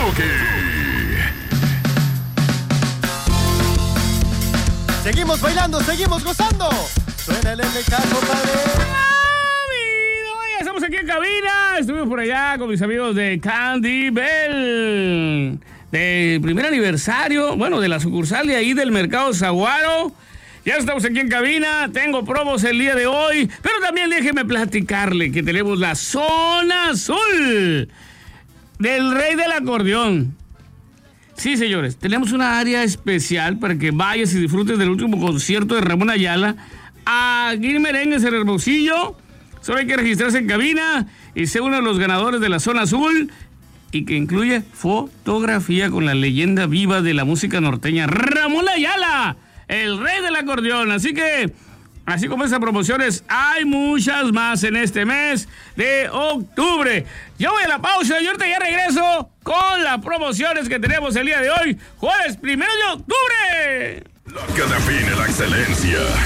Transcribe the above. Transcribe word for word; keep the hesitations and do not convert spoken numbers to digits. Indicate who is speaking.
Speaker 1: Chucky.
Speaker 2: Seguimos bailando, seguimos gozando. Suena el M K, compadre.
Speaker 3: Ya estamos aquí en cabina. Estuvimos por allá con mis amigos de Candy Bell. Del primer aniversario, bueno, de la sucursal de ahí del Mercado Zaguaro. Ya estamos aquí en cabina, tengo promos el día de hoy, pero también déjeme platicarle que tenemos la Zona Azul del Rey del Acordeón. Sí, señores, tenemos una área especial para que vayas y disfrutes del último concierto de Ramón Ayala. Aquí merengues en Hermosillo. Solo hay que registrarse en cabina y ser uno de los ganadores de la Zona Azul, y que incluye fotografía con la leyenda viva de la música norteña, Ramón Ayala, el Rey del Acordeón. Así que, así como estas promociones, hay muchas más en este mes de octubre. Yo voy a la pausa y ahorita ya regreso con las promociones que tenemos el día de hoy, jueves primero de octubre.
Speaker 1: Lo que define la excelencia.